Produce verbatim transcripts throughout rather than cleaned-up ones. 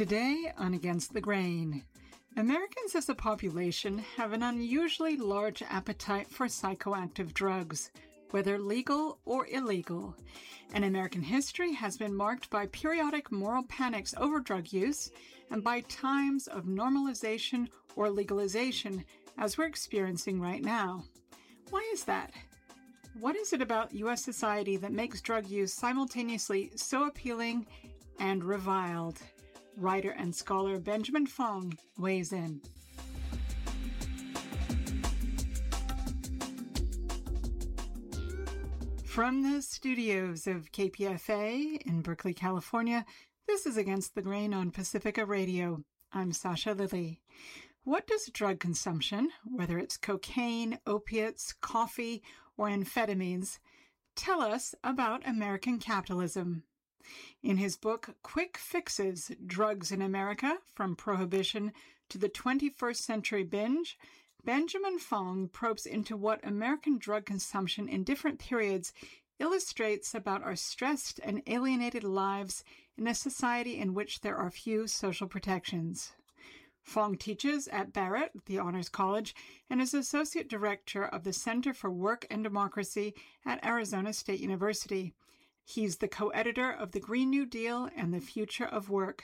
Today on Against the Grain, Americans as a population have an unusually large appetite for psychoactive drugs, whether legal or illegal. And American history has been marked by periodic moral panics over drug use and by times of normalization or legalization, as we're experiencing right now. Why is that? What is it about U S society that makes drug use simultaneously so appealing and reviled? Writer and scholar Benjamin Fong weighs in. From the studios of K P F A in Berkeley, California, this is Against the Grain on Pacifica Radio. I'm Sasha Lilly. What does drug consumption, whether it's cocaine, opiates, coffee, or amphetamines, tell us about American capitalism? In his book, Quick Fixes, Drugs in America, From Prohibition to the twenty-first Century Binge, Benjamin Fong probes into what American drug consumption in different periods illustrates about our stressed and alienated lives in a society in which there are few social protections. Fong teaches at Barrett, the Honors College, and is Associate Director of the Center for Work and Democracy at Arizona State University. He's the co-editor of The Green New Deal and the Future of Work.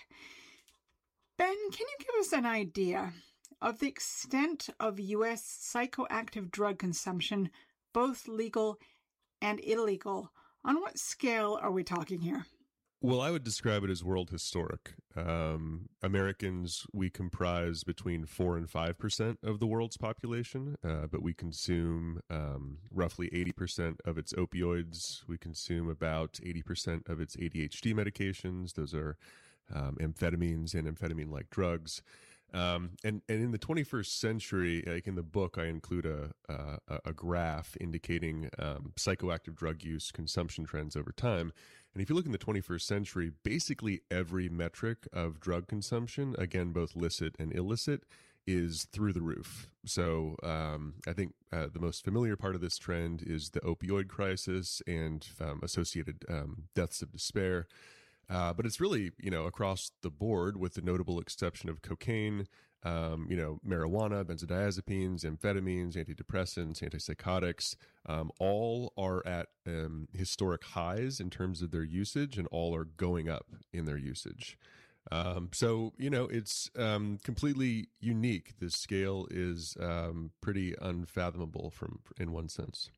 Ben, can you give us an idea of the extent of U S psychoactive drug consumption, both legal and illegal? On what scale are we talking here? Well, I would describe it as world historic. Um, Americans, we comprise between four and five percent of the world's population, uh, but we consume um, roughly eighty percent of its opioids. We consume about eighty percent of its A D H D medications. Those are um, amphetamines and amphetamine-like drugs. Um, and, and in the twenty-first century, like in the book, I include a, a, a graph indicating, um, psychoactive drug use consumption trends over time. And if you look in the twenty-first century, basically every metric of drug consumption, again, both licit and illicit, is through the roof. So, um, I think, uh, the most familiar part of this trend is the opioid crisis and, um, associated, um, deaths of despair. Uh, but it's really, you know, across the board with the notable exception of cocaine, um, you know, marijuana, benzodiazepines, amphetamines, antidepressants, antipsychotics, um, all are at um, historic highs in terms of their usage and all are going up in their usage. Um, so, you know, it's um, completely unique. The scale is um, pretty unfathomable from in one sense.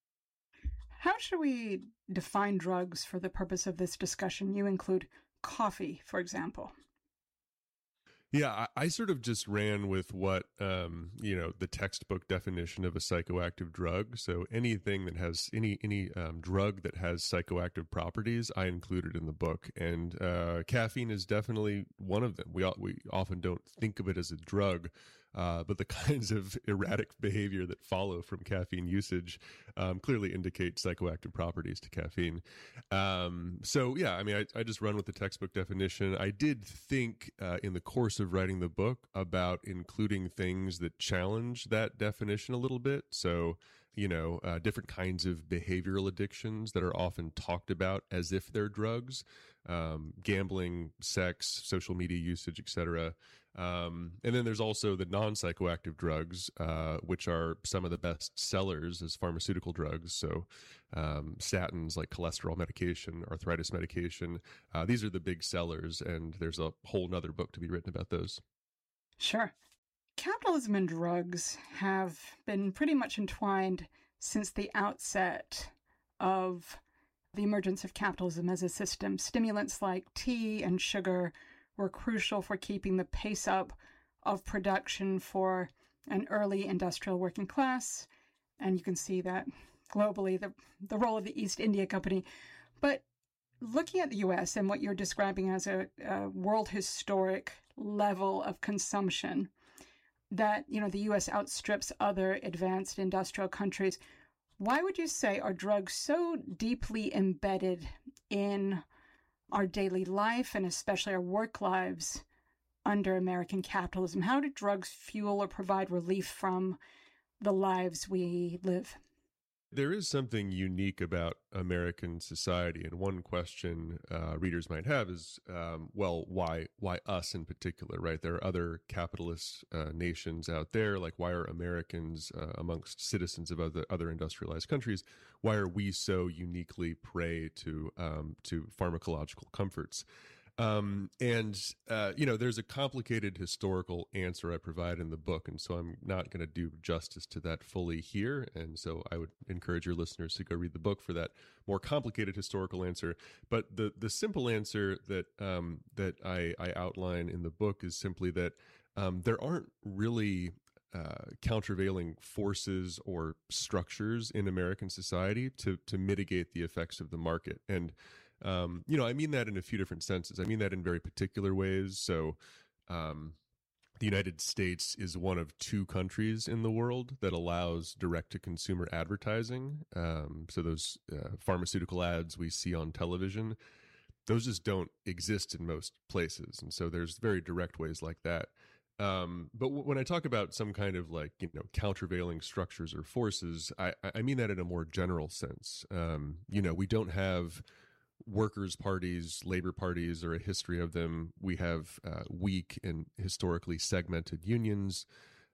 How should we define drugs for the purpose of this discussion? You include coffee, for example. Yeah, I, I sort of just ran with what, um, you know, the textbook definition of a psychoactive drug. So anything that has any, any, um, drug that has psychoactive properties, I included in the book. And, uh, caffeine is definitely one of them. We, we often don't think of it as a drug, uh, but the kinds of erratic behavior that follow from caffeine usage, um, clearly indicate psychoactive properties to caffeine. Um, so yeah, I mean, I, I just run with the textbook definition. I did think, uh, in the course of writing the book about including things that challenge that definition a little bit. So, you know, uh, different kinds of behavioral addictions that are often talked about as if they're drugs, um, gambling, sex, social media usage, et cetera. Um, and then there's also the non-psychoactive drugs, uh, which are some of the best sellers as pharmaceutical drugs. So, um, statins like cholesterol medication, arthritis medication, uh, these are the big sellers. And there's a whole nother book to be written about those. Sure. Capitalism and drugs have been pretty much entwined since the outset of the emergence of capitalism as a system. Stimulants like tea and sugar were crucial for keeping the pace up of production for an early industrial working class. And you can see that globally, the, the role of the East India Company. But looking at the U S and what you're describing as a, a world historic level of consumption, that, you know, the U S outstrips other advanced industrial countries, why would you say are drugs so deeply embedded in our daily life and especially our work lives under American capitalism? How do drugs fuel or provide relief from the lives we live? There is something unique about American society, and one question uh, readers might have is, um, well, why why us in particular, right? There are other capitalist uh, nations out there. Like, why are Americans uh, amongst citizens of other other industrialized countries? Why are we so uniquely prey to um, to pharmacological comforts? Um, and, uh, you know, there's a complicated historical answer I provide in the book, and so I'm not going to do justice to that fully here. And so I would encourage your listeners to go read the book for that more complicated historical answer. But the, the simple answer that, um, that I, I outline in the book is simply that, um, there aren't really uh, countervailing forces or structures in American society to, to mitigate the effects of the market. And Um, you know, I mean that in a few different senses. I mean that in very particular ways. So, um, the United States is one of two countries in the world that allows direct-to-consumer advertising. Um, so those uh, pharmaceutical ads we see on television, those just don't exist in most places. And so there's very direct ways like that. Um, but w- when I talk about some kind of like, you know, countervailing structures or forces, I, I mean that in a more general sense. Um, you know, we don't have workers' parties, labor parties, or a history of them. We have uh, weak and historically segmented unions.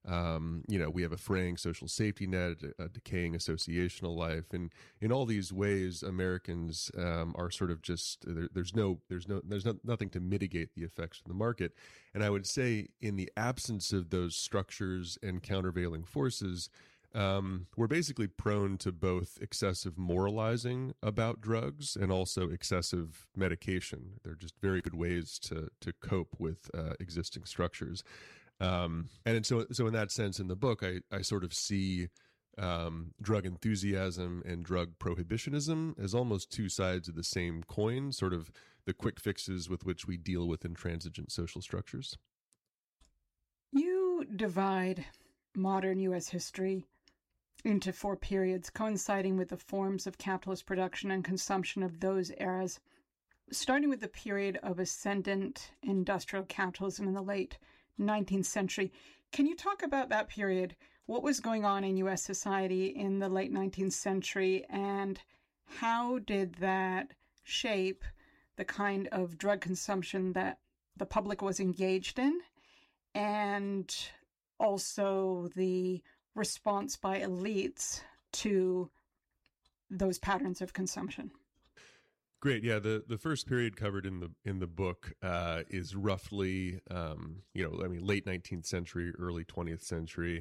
Um, you know, we have a fraying social safety net, a decaying associational life, and in all these ways, Americans um, are sort of just there, there's no there's no there's no, nothing to mitigate the effects of the market. And I would say, in the absence of those structures and countervailing forces, Um, we're basically prone to both excessive moralizing about drugs and also excessive medication. They're just very good ways to to cope with uh, existing structures. Um, and so, so in that sense, in the book, I, I sort of see um, drug enthusiasm and drug prohibitionism as almost two sides of the same coin, sort of the quick fixes with which we deal with intransigent social structures. You divide modern U S history into four periods, coinciding with the forms of capitalist production and consumption of those eras, starting with the period of ascendant industrial capitalism in the late nineteenth century. Can you talk about that period? What was going on in U S society in the late nineteenth century, and how did that shape the kind of drug consumption that the public was engaged in, and also the response by elites to those patterns of consumption? Great. Yeah, the, the first period covered in the in the book uh, is roughly, um, you know, I mean, late nineteenth century, early twentieth century.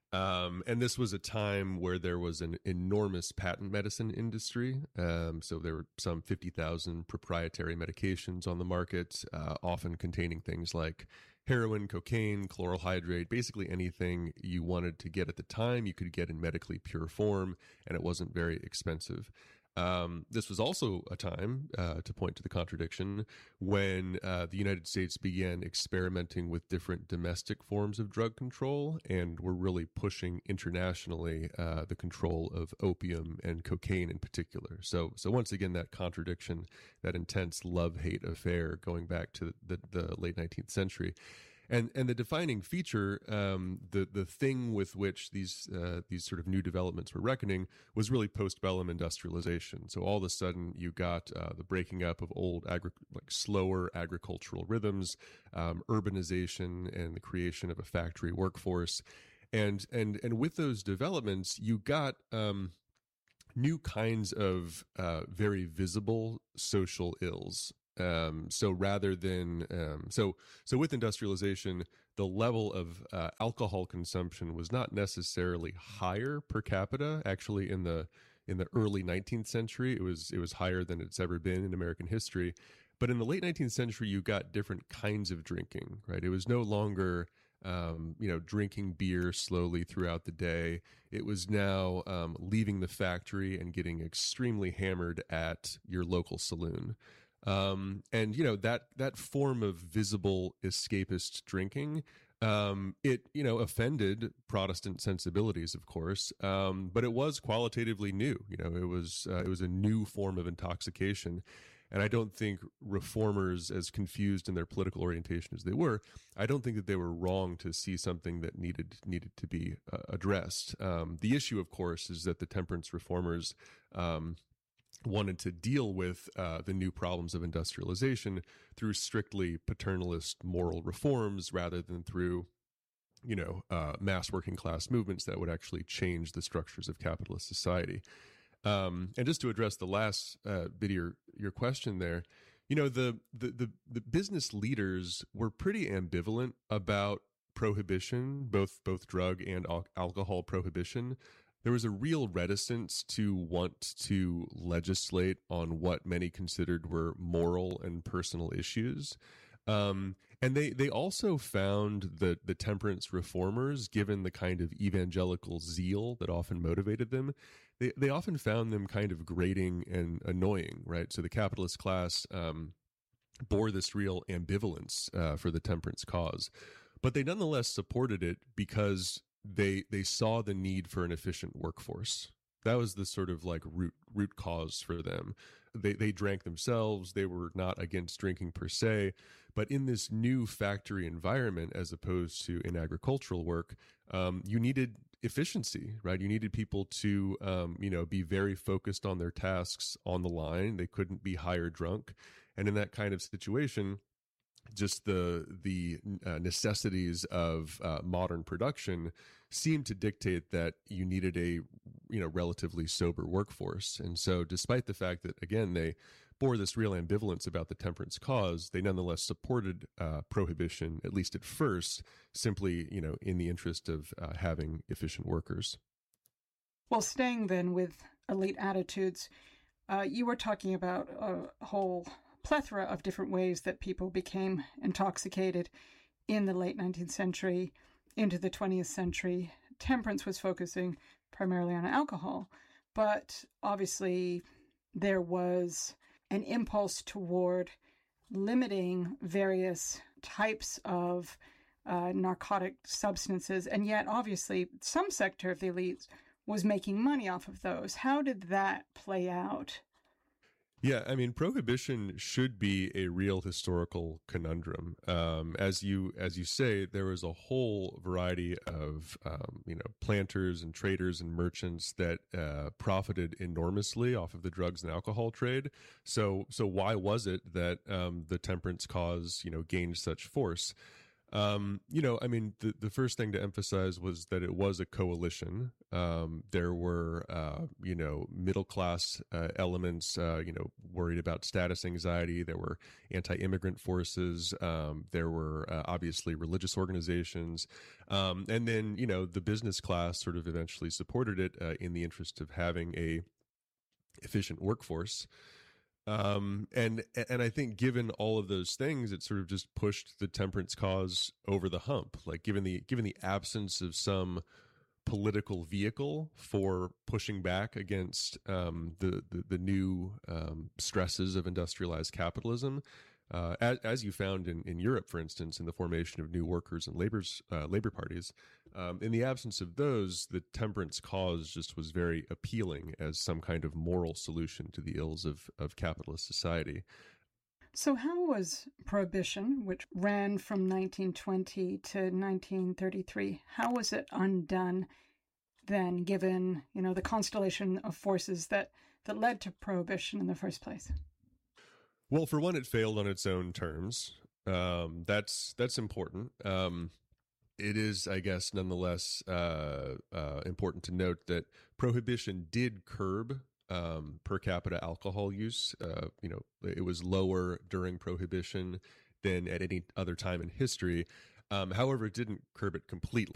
Um, and this was a time where there was an enormous patent medicine industry. Um, so there were some fifty thousand proprietary medications on the market, uh, often containing things like heroin, cocaine, chloral hydrate, basically anything you wanted to get at the time, you could get in medically pure form, and it wasn't very expensive. Um, this was also a time, uh, to point to the contradiction, when uh, the United States began experimenting with different domestic forms of drug control, and were really pushing internationally uh, the control of opium and cocaine in particular. So, so once again, that contradiction, that intense love-hate affair going back to the, the late nineteenth century. And and the defining feature, um, the the thing with which these uh, these sort of new developments were reckoning, was really postbellum industrialization. So all of a sudden, you got uh, the breaking up of old agri- like slower agricultural rhythms, um, urbanization, and the creation of a factory workforce, and and and with those developments, you got um, new kinds of uh, very visible social ills. Um, so rather than um, so so with industrialization, the level of uh, alcohol consumption was not necessarily higher per capita. Actually, in the in the early nineteenth century, it was it was higher than it's ever been in American history. But in the late nineteenth century, you got different kinds of drinking. Right, it was no longer um, you know drinking beer slowly throughout the day. It was now um, leaving the factory and getting extremely hammered at your local saloon. Um, and, you know, that, that form of visible escapist drinking, um, it, you know, offended Protestant sensibilities, of course. Um, but it was qualitatively new. You know, it was, uh, it was a new form of intoxication. And I don't think reformers, as confused in their political orientation as they were, I don't think that they were wrong to see something that needed needed to be uh, addressed. Um, the issue, of course, is that the temperance reformers um, wanted to deal with uh, the new problems of industrialization through strictly paternalist moral reforms rather than through, you know, uh, mass working class movements that would actually change the structures of capitalist society. Um, and just to address the last uh, bit of your, your question there, you know, the, the, the, the business leaders were pretty ambivalent about prohibition, both, both drug and al- alcohol prohibition. There was a real reticence to want to legislate on what many considered were moral and personal issues. Um, and they, they also found that the temperance reformers, given the kind of evangelical zeal that often motivated them, they, they often found them kind of grating and annoying, right? So the capitalist class um, bore this real ambivalence uh, for the temperance cause, but they nonetheless supported it because they they saw the need for an efficient workforce. That was the sort of like root root cause for them. They they drank themselves. They were not against drinking per se, but in this new factory environment, as opposed to in agricultural work, um, you needed efficiency, right? You needed people to um, you know be very focused on their tasks on the line. They couldn't be higher drunk, and in that kind of situation, just the the uh, necessities of uh, modern production seemed to dictate that you needed a you know relatively sober workforce. And so despite the fact that, again, they bore this real ambivalence about the temperance cause, they nonetheless supported uh, prohibition, at least at first, simply you know in the interest of uh, having efficient workers. Well, staying then with elite attitudes, uh, you were talking about a whole plethora of different ways that people became intoxicated in the late nineteenth century into the twentieth century. Temperance was focusing primarily on alcohol, but obviously there was an impulse toward limiting various types of uh, narcotic substances, and yet obviously some sector of the elites was making money off of those. How did that play out? Yeah, I mean, prohibition should be a real historical conundrum. Um, as you as you say, there was a whole variety of um, you know planters and traders and merchants that uh, profited enormously off of the drugs and alcohol trade. So so why was it that um, the temperance cause you know gained such force? Um, you know, I mean, the, the first thing to emphasize was that it was a coalition. Um, there were, uh, you know, middle class uh, elements, uh, you know, worried about status anxiety. There were anti-immigrant forces. Um, there were uh, obviously religious organizations. Um, and then, you know, the business class sort of eventually supported it uh, in the interest of having a efficient workforce. Um, and, and I think given all of those things, it sort of just pushed the temperance cause over the hump. Like given the, given the absence of some political vehicle for pushing back against, um, the, the, the new, um, stresses of industrialized capitalism, uh, as, as you found in, in Europe, for instance, in the formation of new workers and labor's, uh, labor parties, um, in the absence of those, the temperance cause just was very appealing as some kind of moral solution to the ills of, of capitalist society. So how was Prohibition, which ran from nineteen twenty to nineteen thirty-three, how was it undone then, given, you know, the constellation of forces that, that led to Prohibition in the first place? Well, for one, it failed on its own terms. Um, that's that's important. Um, it is, I guess, nonetheless uh, uh, important to note that Prohibition did curb um, per capita alcohol use. Uh, you know, it was lower during Prohibition than at any other time in history. Um, however, it didn't curb it completely.